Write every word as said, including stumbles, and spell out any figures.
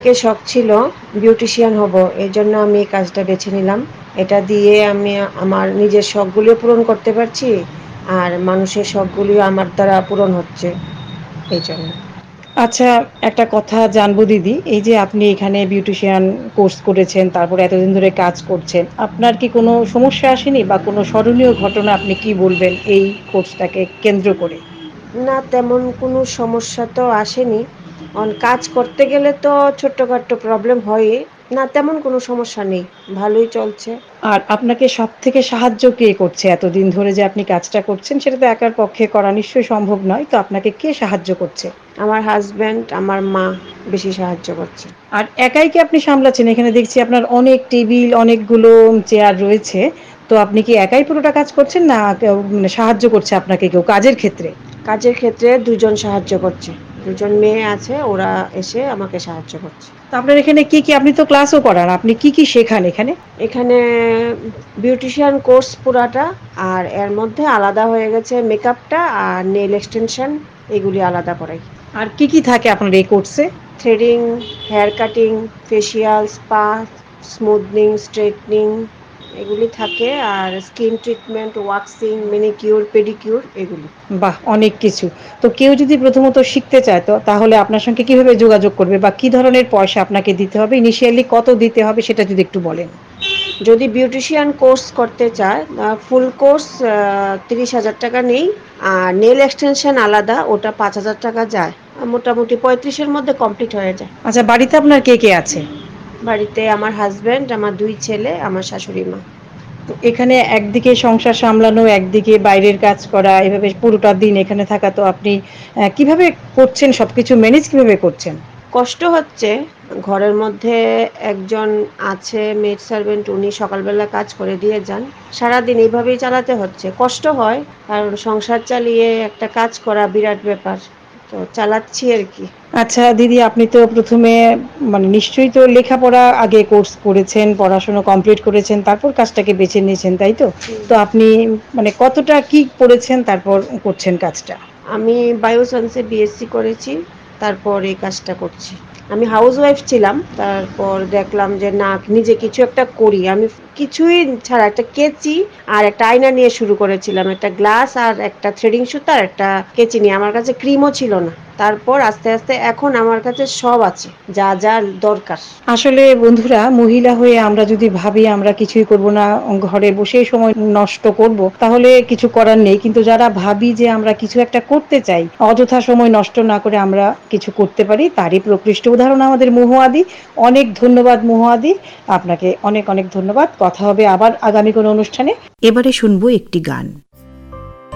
থেকে শখ ছিল বিউটিশিয়ান হব, এই জন্য আমি এই কাজটা বেছে নিলাম। এটা দিয়ে আমি আমার নিজের শখগুলিও পূরণ করতে পারছি, আর মানুষের শখগুলিও আমার দ্বারা পূরণ হচ্ছে এই জন্য। আচ্ছা, একটা কথা জানবো দিদি, এই যে আপনি এখানে বিউটিশিয়ান কোর্স করেছেন, তারপরে এতদিন ধরে কাজ করছেন, আপনার কি কোনো সমস্যা আসেনি বা কোনো স্মরণীয় ঘটনা আপনি কি বলবেন এই কোর্সটাকে কেন্দ্র করে? না, তেমন কোনো সমস্যা তো আসেনি। অন কাজ করতে গেলে তো ছোট্টখাট্টো প্রবলেম হয়ই। না, তেমন কোনো সমস্যা নেই। ভালোই চলছে। আর আপনাকে সবথেকে সাহায্য কে করছে? এতদিন ধরে যে আপনি কাজটা করছেন, সেটা তো একার পক্ষে করা নিশ্চয়ই সম্ভব নয়। তো আপনাকে কে সাহায্য করছে? আমার হাসব্যান্ড, আমার মা বেশি সাহায্য করছে। আর একাই কি আপনি সামলাচ্ছেন? এখানে দেখছি আপনার অনেক টেবিল, অনেকগুলো চেয়ার রয়েছে। তো আপনি কি একাই পুরোটা কাজ করছেন, না কেউ মানে সাহায্য করছে আপনাকে কেউ কাজের ক্ষেত্রে? কাজের ক্ষেত্রে দুজন সাহায্য করছে। দুজন মেয়ে আছে, ওরা এসে আমাকে সাহায্য করছে। তো আপনার এখানে কি, কি আপনি তো ক্লাসও করান। আপনি কি, কি শেখান এখানে? এখানে বিউটিশিয়ান কোর্স পুরাটা, আর এর মধ্যে আলাদা হয়ে গেছে মেকআপটা আর নেল এক্সটেনশন, এগুলি আলাদা করাই। আর কি, কি থাকে আপনার এই কোর্সে? Threading, hair cutting, facial, spa, smoothing, straightening এগুলি থাকে, আর skin treatment, waxing, manicure, pedicure এগুলি। বাহ! অনেক কিছু। তো কেউ যদি প্রথমত শিখতে চায়, তো তাহলে আপনার সঙ্গে কিভাবে যোগাযোগ করবে বা কি ধরনের পয়সা আপনাকে দিতে হবে? ইনিশিয়ালি কত দিতে হবে সেটা যদি একটু বলেন। যদি বিউটিশিয়ান কোর্স করতে চায়, ফুল কোর্স তিরিশ হাজার টাকা নেই, আর নেল এক্সটেনশন আলাদা, ওটা পাঁচ হাজার টাকা যায়। মোটামুটি পঁয়ত্রিশের মধ্যে কমপ্লিট হয়ে যায়। আচ্ছা, বাড়িতে আপনার কে, কে আছে? বাড়িতে আমার হাজব্যান্ড, আমার দুই ছেলে, আমার শাশুড়ি মা। তো এখানে একদিকে সংসার সামলানো, একদিকে বাইরের কাজ করা, এভাবে পুরোটা দিন এখানে থাকা, তো আপনি অ্যা কিভাবে করছেন, সবকিছু ম্যানেজ কিভাবে করছেন? কষ্ট হচ্ছে। ঘরের মধ্যে একজন আছে মেড সার্ভেন্ট, উনি সকালবেলা কাজ করে দিয়ে যান। সারাদিন এইভাবেই চালাতে হচ্ছে। কষ্ট হয়, কারণ সংসার চালিয়ে একটা কাজ করা বিরাট ব্যাপার। তো চালাচ্ছি আর কি। আচ্ছা দিদি, আপনি তো প্রথমে মানে নিশ্চয়ই তো লেখাপড়া আগে কোর্স করেছেন, পড়াশোনা কমপ্লিট করেছেন, তারপর কাজটাকে বেছে নিয়েছেন, তাই তো? তো আপনি মানে কতটা কি পড়েছেন তারপর করছেন কাজটা? আমি বায়োসায়েন্সে বিএসসি করেছি, তারপর এই কাজটা করছি। আমি হাউস ওয়াইফ ছিলাম, তারপর দেখলাম যে না, নিজে কিছু একটা করি। আমি কিছুই ছাড়া একটা কেচি আর একটা আয়না নিয়ে শুরু করেছিলাম, একটা গ্লাস আর একটা থ্রেডিং সুতা আর একটা কেচি নিয়ে। আমার কাছে ক্রিমও ছিল না। তারপর আস্তে আস্তে এখন আমার কাছে সব আছে, যা যা দরকার। আসলে বন্ধুরা, মহিলা হয়ে আমরা যদি ভাবি আমরা কিছুই করব না, ঘরে বসেই সময় নষ্ট করব, তাহলে কিছু করার নেই। কিন্তু যারা ভাবি যে আমরা কিছু একটা করতে চাই, অযথা সময় নষ্ট না করে আমরা কিছু করতে পারি, তারই প্রকৃষ্ট উদাহরণ আমাদের মহুয়াদি। অনেক ধন্যবাদ মহুয়াদি, আপনাকে অনেক অনেক ধন্যবাদ। কথা হবে আবার আগামী কোনো অনুষ্ঠানে। এবারে শুনবো একটি গান।